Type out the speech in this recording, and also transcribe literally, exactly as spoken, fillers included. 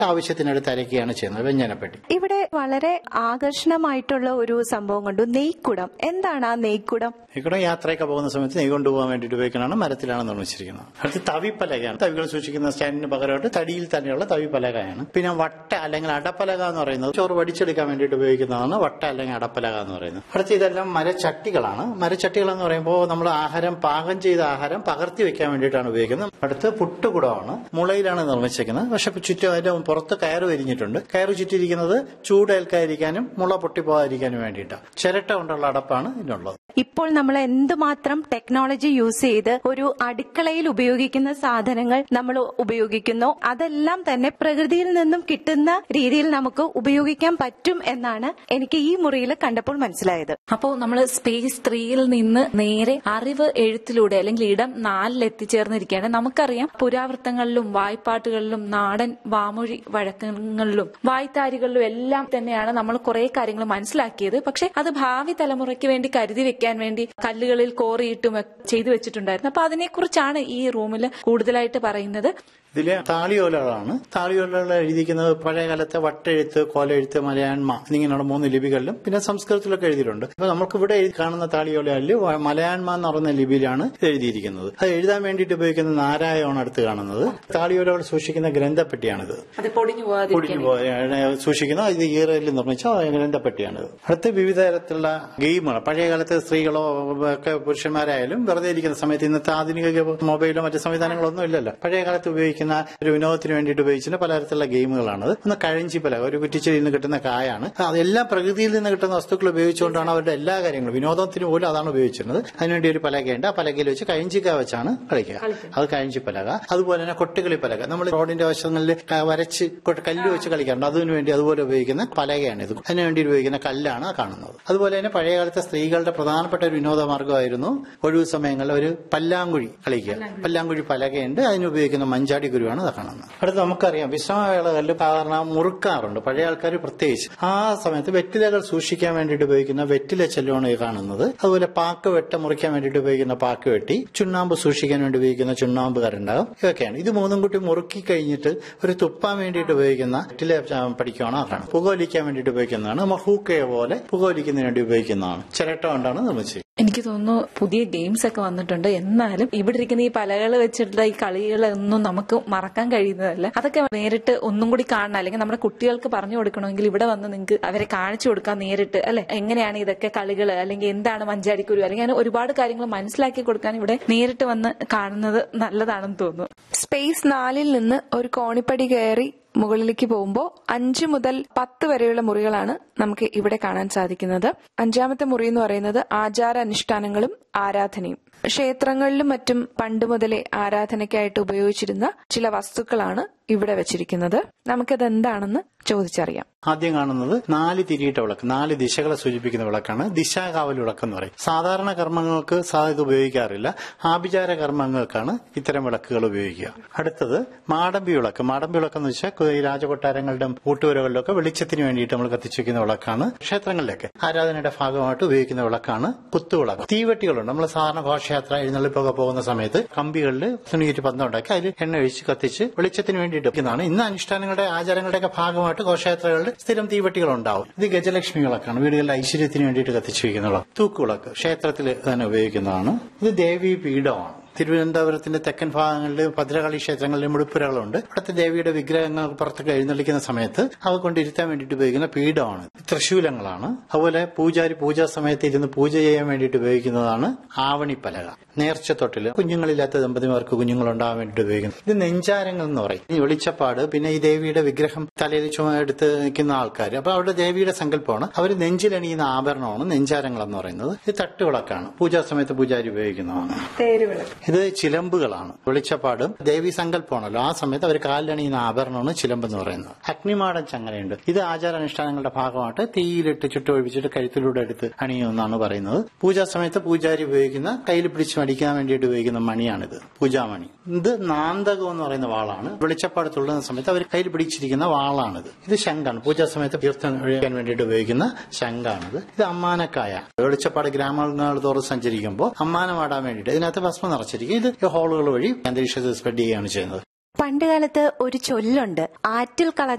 ആവശ്യത്തിനടുത്ത് അരയ്ക്കുകയാണ് ചെയ്യുന്നത് വ്യഞ്ജനപ്പെട്ടി. ഇവിടെ വളരെ ആകർഷണമായിട്ടുള്ള ഒരു സംഭവം കണ്ടു, നെയ്ക്കുടം. എന്താണ് ആ നെയ്ക്കുടം? നെയ്ക്കുടം യാത്രയൊക്കെ പോകുന്ന സമയത്ത് നെയ് കൊണ്ടുപോകാൻ വേണ്ടിയിട്ട് ഉപയോഗിക്കുന്നതാണ്. മരത്തിലാണ് നിർമ്മിച്ചിരിക്കുന്നത്. അടുത്ത് തവിപ്പലകയാണ്. തവികൾ സൂക്ഷിക്കുന്ന സ്റ്റാൻഡിന് പകരമായിട്ട് തടിയിൽ തന്നെയുള്ള തവിപ്പലകയാണ്. പിന്നെ വട്ട അല്ലെങ്കിൽ അടപ്പലക എന്ന് പറയുന്നത് ചോറ് വടിച്ചെടുക്കാൻ വേണ്ടിയിട്ട് ഉപയോഗിക്കുന്നതാണ് വട്ട അല്ലെങ്കിൽ അടപ്പലക എന്ന് പറയുന്നത്. അടുത്ത് ഇതെല്ലാം മരച്ചട്ടികളാണ്. മരച്ചട്ടികൾ എന്ന് പറയുമ്പോൾ നമ്മൾ ആഹാരം പാകം ചെയ്ത ആഹാരം പകർത്തി വെക്കാൻ വേണ്ടിയിട്ടാണ് ഉപയോഗിക്കുന്നത്. അടുത്ത് പുട്ടുകുടമാണ്. മുളയിലാണ് നിർമ്മിച്ചിരിക്കുന്നത്. പക്ഷെ ചുറ്റും അതിന്റെ പുറത്ത് കയറ് വിരിഞ്ഞിട്ടുണ്ട്. കയറ് ചുറ്റിയിരിക്കുന്നത് ചൂടേൽക്കാതിരിക്കാനും മുള പൊട്ടിപ്പോകാതിരിക്കാനും വേണ്ടിയിട്ടാണ്. ചിരട്ട കൊണ്ടുള്ള അടപ്പാണ് ഇതിനുള്ളത്. ഇപ്പോൾ നമ്മൾ എന്തുമാത്രം ടെക്നോളജി യൂസ് ചെയ്ത് ഒരു അടുക്കളയിൽ ഉപയോഗിക്കുന്ന സാധനങ്ങൾ നമ്മൾ ഉപയോഗിക്കുന്നു, അതെല്ലാം തന്നെ പ്രകൃതിയിൽ നിന്നും കിട്ടുന്ന രീതിയിൽ നമുക്ക് ഉപയോഗിക്കാൻ പറ്റും എന്നാണ് എനിക്ക് ഈ മുറിയിൽ കണ്ടപ്പോൾ മനസ്സിലായത്. അപ്പോൾ നമ്മൾ സ്പേസ് ത്രീയിൽ നിന്ന് നേരെ അറിവ് എഴുത്തിലൂടെ അല്ലെങ്കിൽ ഇടം നാലിൽ എത്തിച്ചേർന്നിരിക്കുകയാണ്. നമുക്കറിയാം പുരാവൃത്തങ്ങളിലും വായ്പാട്ടുകളിലും നാടൻ വാമൊഴി വഴക്കങ്ങളിലും വായ്ത്താരികളിലും എല്ലാം തന്നെയാണ് നമ്മൾ കുറെ കാര്യങ്ങൾ മനസ്സിലാക്കിയത്. പക്ഷെ അത് ഭാവി തലമുറയ്ക്ക് വേണ്ടി കരുതി വെക്കാൻ വേണ്ടി കല്ലുകളിൽ കോറിയിട്ടും ചെയ്തു വെച്ചിട്ടുണ്ടായിരുന്നു. അപ്പൊ അതിനെക്കുറിച്ചാണ് ഈ റൂമിൽ കൂടുതലായിട്ട് പറയുന്നത്. ഇതിലെ താളിയോലകളാണ്. താളിയോലകൾ എഴുതിയിരിക്കുന്നത് പഴയകാലത്തെ വട്ടെഴുത്ത്, കോലെഴുത്ത്, മലയാൻമ എന്നിങ്ങനെയുള്ള മൂന്ന് ലിപികളിലും പിന്നെ സംസ്കൃതത്തിലൊക്കെ എഴുതിയിട്ടുണ്ട്. ഇപ്പൊ നമുക്ക് ഇവിടെ കാണുന്ന താളിയോലകളിൽ മലയാൻമ എന്ന് പറയുന്ന ലിപിയിലാണ് എഴുതിയിരിക്കുന്നത്. അത് എഴുതാൻ വേണ്ടിയിട്ട് ഉപയോഗിക്കുന്ന നാരായണമാണ് അടുത്ത് കാണുന്നത്. താളിയോലകൾ സൂക്ഷിക്കുന്ന ഗ്രന്ഥപ്പെട്ടിയാണിത്. പൊടിഞ്ഞു പോകാൻ സൂക്ഷിക്കുന്ന ഇത് ഈറയിൽ നിർമ്മിച്ച ഗ്രന്ഥപ്പെട്ടിയാണിത്. അടുത്ത് വിവിധ തരത്തിലുള്ള ഗെയിമുകൾ പഴയകാലത്തെ സ്ത്രീകളോ ഒക്കെ പുരുഷന്മാരായാലും വെറുതെ ഇരിക്കുന്ന സമയത്ത് ഇന്നത്തെ ആധുനിക മൊബൈലോ മറ്റു സംവിധാനങ്ങളോ ഒന്നും ഇല്ലല്ലോ. പഴയകാലത്ത് ഉപയോഗിക്കുന്ന ഒരു വിനോദത്തിന് വേണ്ടിയിട്ട് ഉപയോഗിച്ചിട്ട് പലതരത്തിലുള്ള ഗെയിമുകളാണത്. ഒന്ന് കഴഞ്ചിപ്പല, ഒരു കുറ്റിച്ചെടിയിൽ നിന്ന് കിട്ടുന്ന കായാണ്. അതെല്ലാം പ്രകൃതിയിൽ നിന്ന് കിട്ടുന്ന വസ്തുക്കൾ ഉപയോഗിച്ചുകൊണ്ടാണ് അവരുടെ എല്ലാ കാര്യങ്ങളും. വിനോദത്തിന് പോലും അതാണ് ഉപയോഗിച്ചിരുന്നത്. അതിനുവേണ്ടി ഒരു പലകയുണ്ട്. ആ പലകയിൽ വെച്ച് കഴഞ്ചിക്ക വെച്ചാണ് കളിക്കുക. അത് കഴഞ്ചിപ്പലക. അതുപോലെ തന്നെ കൊട്ടുകളി പലക, നമ്മൾ റോഡിന്റെ വശങ്ങളിൽ വരച്ച് കല്ല് വെച്ച് കളിക്കാറുണ്ട്. അതിനുവേണ്ടി അതുപോലെ ഉപയോഗിക്കുന്ന പലകയാണ് ഇത്. അതിനുവേണ്ടി ഉപയോഗിക്കുന്ന കല്ലാണ് കാണുന്നത്. അതുപോലെ തന്നെ പഴയകാലത്തെ സ്ത്രീകളുടെ പ്രധാനപ്പെട്ട ഒരു വിനോദ മാർഗമായിരുന്നു ഒഴിവു സമയങ്ങളിൽ ഒരു പല്ലാങ്കുഴി കളിക്കുക. പല്ലാങ്കുഴി പലകയുണ്ട്. അതിനുപയോഗിക്കുന്ന മഞ്ചാടി ഗുരുവാണ് അത് കാണുന്നത്. അടുത്ത് നമുക്കറിയാം വിശ്രമവേളകളിൽ സാധാരണ മുറുക്കാറുണ്ട് പഴയ ആൾക്കാർ പ്രത്യേകിച്ച്. ആ സമയത്ത് വെറ്റിലകൾ സൂക്ഷിക്കാൻ വേണ്ടിയിട്ട് ഉപയോഗിക്കുന്ന വെറ്റില ചെല്ലുവാണ് ഈ കാണുന്നത്. അതുപോലെ പാക്ക് വെട്ട മുറിക്കാൻ വേണ്ടിയിട്ട് ഉപയോഗിക്കുന്ന പാക്ക് വെട്ടി, ചുണ്ണാമ്പ് സൂക്ഷിക്കാൻ വേണ്ടി ഉപയോഗിക്കുന്ന ചുണ്ണാമ്പ് കരണ്ടാകും. ഇതൊക്കെയാണ്. ഇത് മൂന്നും കൂട്ടി മുറുക്കി കഴിഞ്ഞിട്ട് ഒരു തുപ്പാൻ വേണ്ടിയിട്ട് ഉപയോഗിക്കുന്ന വെറ്റില പഠിക്കുകയാണ് അതാണ്. പുകവലിക്കാൻ വേണ്ടിയിട്ട് ഉപയോഗിക്കുന്നതാണ്. മഹൂക്കയെ പോലെ പുകവലിക്കുന്നതിന് വേണ്ടി ഉപയോഗിക്കുന്നതാണ്. ചിരട്ട കൊണ്ടാണ് നിർമ്മിച്ചത്. എനിക്ക് തോന്നുന്നു പുതിയ ഗെയിംസ് ഒക്കെ വന്നിട്ടുണ്ട്. എന്നാലും ഇവിടെ ഇരിക്കുന്ന ഈ പലകൾ വെച്ചിട്ടുള്ള ഈ കളികളൊന്നും നമുക്ക് മറക്കാൻ കഴിയുന്നതല്ല. അതൊക്കെ നേരിട്ട് ഒന്നും കൂടി കാണണം. അല്ലെങ്കിൽ നമ്മുടെ കുട്ടികൾക്ക് പറഞ്ഞു കൊടുക്കണമെങ്കിൽ ഇവിടെ വന്ന് നിങ്ങൾക്ക് അവരെ കാണിച്ചു കൊടുക്കാൻ നേരിട്ട്, അല്ലെ, എങ്ങനെയാണ് ഇതൊക്കെ കളികൾ, അല്ലെങ്കിൽ എന്താണ് മഞ്ചാടിക്കുരു, അല്ലെങ്കിൽ അങ്ങനെ ഒരുപാട് കാര്യങ്ങൾ മനസ്സിലാക്കി കൊടുക്കാൻ ഇവിടെ നേരിട്ട് വന്ന് കാണുന്നത് നല്ലതാണെന്ന് തോന്നുന്നു. സ്പേസ് നാലിൽ നിന്ന് ഒരു കോണിപ്പടി കയറി മുകളിലേക്ക് പോകുമ്പോൾ അഞ്ചു മുതൽ പത്ത് വരെയുള്ള മുറികളാണ് നമുക്ക് ഇവിടെ കാണാൻ സാധിക്കുന്നത്. അഞ്ചാമത്തെ മുറി എന്ന് പറയുന്നത് ആചാര അനുഷ്ഠാനങ്ങളും ആരാധനയും. ക്ഷേത്രങ്ങളിലും മറ്റും പണ്ട് മുതലേ ആരാധനയ്ക്കായിട്ട് ഉപയോഗിച്ചിരുന്ന ചില വസ്തുക്കളാണ് ഇവിടെ വെച്ചിരിക്കുന്നത്. നമുക്കത് എന്താണെന്ന് ചോദിച്ചറിയാം. ആദ്യം കാണുന്നത് നാല് തിരിയിട്ട വിളക്ക്, നാല് ദിശകളെ സൂചിപ്പിക്കുന്ന വിളക്കാണ്. ദിശാകാവൽ വിളക്ക് എന്ന് പറയും. സാധാരണ കർമ്മങ്ങൾക്ക് ഇത് ഉപയോഗിക്കാറില്ല. ആഭിചാര കർമ്മങ്ങൾക്കാണ് ഇത്തരം വിളക്കുകൾ ഉപയോഗിക്കുക. അടുത്തത് മാടമ്പി വിളക്ക്. മാടമ്പി വിളക്ക് എന്ന് വെച്ചാൽ ഈ രാജകൊട്ടാരങ്ങളുടെ കൂട്ടുവരകളിലൊക്കെ വെളിച്ചത്തിന് വേണ്ടിയിട്ട് നമ്മൾ കത്തിച്ചു വെക്കുന്ന വിളക്കാണ്. ക്ഷേത്രങ്ങളിലൊക്കെ ആരാധനയുടെ ഭാഗമായിട്ട് ഉപയോഗിക്കുന്ന വിളക്കാണ് കുത്തുവിളക്ക്. തീവെട്ടികളുണ്ട്. നമ്മൾ സാധാരണ ഘോഷയാത്ര എഴുന്നള്ളിപ്പൊക്കെ പോകുന്ന സമയത്ത് കമ്പികളിൽ തുണിയിട്ട് പന്തം ഉണ്ടാക്കി അതിൽ എണ്ണ ഒഴിച്ച് കത്തിച്ച് വെളിച്ചത്തിന് വേണ്ടിയിട്ട് വെക്കുന്നതാണ്. ഇന്ന് അനുഷ്ഠാനങ്ങളുടെ ആചാരങ്ങളുടെയൊക്കെ ഭാഗമായിട്ട് ഘോഷയാത്രകളിൽ സ്ഥിരം തീവെട്ടികൾ ഉണ്ടാവും. ഇത് ഗജലക്ഷ്മി വിളക്കാണ്. വീടുകളിലെ ഐശ്വര്യത്തിന് വേണ്ടിയിട്ട് കത്തിച്ചു വയ്ക്കുന്ന വിളക്ക്. തൂക്കുവിളക്ക് ക്ഷേത്രത്തിൽ തന്നെ ഉപയോഗിക്കുന്നതാണ്. ഇത് ദേവീ പീഠമാണ്. തിരുവനന്തപുരത്തിന്റെ തെക്കൻ ഭാഗങ്ങളിൽ ഭദ്രകാളി ക്ഷേത്രങ്ങളിലെ മുടിപ്പുരകളുണ്ട്. അവിടുത്തെ ദേവിയുടെ വിഗ്രഹങ്ങൾ പുറത്തൊക്കെ എഴുന്നള്ളിക്കുന്ന സമയത്ത് അവ കൊണ്ടിരുത്താൻ വേണ്ടിയിട്ട് ഉപയോഗിക്കുന്ന പീഠമാണ്. തൃശൂലങ്ങളാണ്. അതുപോലെ പൂജാരി പൂജാ സമയത്ത് ഇരുന്ന് പൂജ ചെയ്യാൻ വേണ്ടിയിട്ട് ഉപയോഗിക്കുന്നതാണ് ആവണിപ്പലക. നേർച്ചത്തൊട്ടില് കുഞ്ഞുങ്ങളില്ലാത്ത ദമ്പതിമാർക്ക് കുഞ്ഞുങ്ങളുണ്ടാകാൻ വേണ്ടിയിട്ട് ഉപയോഗിക്കുന്നത്. ഇത് നെഞ്ചാരങ്ങൾ എന്ന് പറയും. ഈ വെളിച്ചപ്പാട് പിന്നെ ഈ ദേവിയുടെ വിഗ്രഹം തലയിൽ ചുമ എടുത്ത് നിൽക്കുന്ന ആൾക്കാർ, അപ്പൊ അവിടെ ദേവിയുടെ സങ്കല്പമാണ്. അവർ നെഞ്ചിലണിയുന്ന ആഭരണമാണ് നെഞ്ചാരങ്ങൾ എന്ന് പറയുന്നത്. ഇത് തട്ടുവിളക്കാണ്. പൂജാ സമയത്ത് പൂജാരി ഉപയോഗിക്കുന്നതാണ്. ഇത് ചിലമ്പുകളാണ്. വെളിച്ചപ്പാടും ദേവി സങ്കല്പമാണല്ലോ. ആ സമയത്ത് അവർ കാലിലണിയുന്ന ആഭരണമാണ് ചിലമ്പ് എന്ന് പറയുന്നത്. അഗ്നിമാടൻ ചങ്ങലയുണ്ട്. ഇത് ആചാരാനുഷ്ഠാനങ്ങളുടെ ഭാഗമായിട്ട് തീയിലിട്ട് ചുട്ടൊഴിപ്പിച്ചിട്ട് കഴുത്തിലൂടെ എടുത്ത് അണിയുമെന്നാണ് പറയുന്നത്. പൂജാ സമയത്ത് പൂജാരി ഉപയോഗിക്കുന്ന കയ്യിൽ പിടിച്ച് മടിക്കാൻ വേണ്ടിയിട്ട് ഉപയോഗിക്കുന്ന മണിയാണിത്, പൂജാമണി. ഇത് നാന്തകം എന്ന് പറയുന്ന വാളാണ്. വെളിച്ചപ്പാട് തുള്ളുന്ന സമയത്ത് അവർ കയ്യിൽ പിടിച്ചിരിക്കുന്ന വാളാണിത്. ഇത് ശംഖാണ്. പൂജാ സമയത്ത് തീർത്ഥം ഒഴിക്കാൻ വേണ്ടിയിട്ട് ഉപയോഗിക്കുന്ന ശംഖാണിത്. ഇത് അമ്മാനക്കായ. വെളിച്ചപ്പാട് ഗ്രാമങ്ങൾ തോറും സഞ്ചരിക്കുമ്പോൾ അമ്മാനമാടാൻ വേണ്ടിയിട്ട് ഇതിനകത്ത് ഭസ്മം നിറച്ചിരിക്കും. ഇത് ഹോളുകൾ വഴി അന്തരീക്ഷത്തിൽ സ്പ്രെഡ് ചെയ്യുകയാണ് ചെയ്യുന്നത്. പണ്ടുകാലത്ത് ഒരു ചൊല്ലുണ്ട്, ആറ്റിൽ കളഞ്ഞ